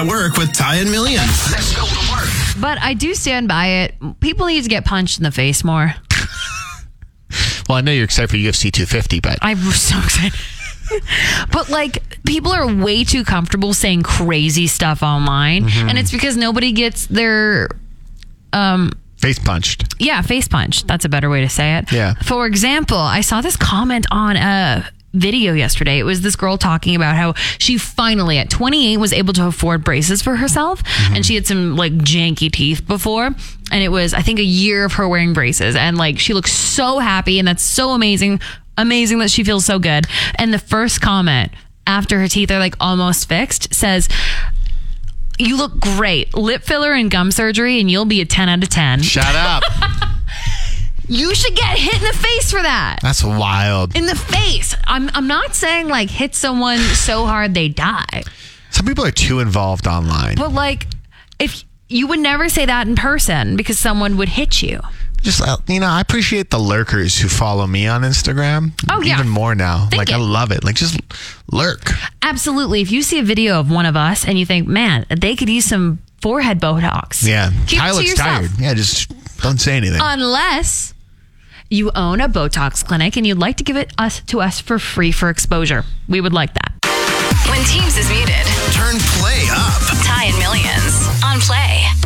at work with Ty and Millions. Let's go to work. But I do stand by it. People need to get punched in the face more. Well, I know you're excited for UFC 250, but I'm so excited. But like, people are way too comfortable saying crazy stuff online, and it's because nobody gets their face punched. Yeah, face punched. That's a better way to say it. Yeah. For example, I saw this comment on a video yesterday. It was this girl talking about how she finally at 28 was able to afford braces for herself, and she had some like janky teeth before, and it was, I think, a year of her wearing braces, and like she looks so happy, and that's so amazing that she feels so good. And the first comment after her teeth are like almost fixed says, "You look great. Lip filler and gum surgery, and you'll be a 10 out of 10. Shut up. You should get hit in the face for that. That's wild. In the face. I'm not saying like hit someone so hard they die. Some people are too involved online. But like, if you would never say that in person because someone would hit you. Just, I appreciate the lurkers who follow me on Instagram. Oh, yeah. Even more now. Think I love it. Like, just lurk. Absolutely. If you see a video of one of us and you think, man, they could use some forehead Botox. Yeah. Keep Ty it to looks yourself. tired. Yeah, just don't say anything. Unless you own a Botox clinic and you'd like to give it to us for free for exposure. We would like that. When Teams is muted, Turn Play up. Ty and Millions on Play.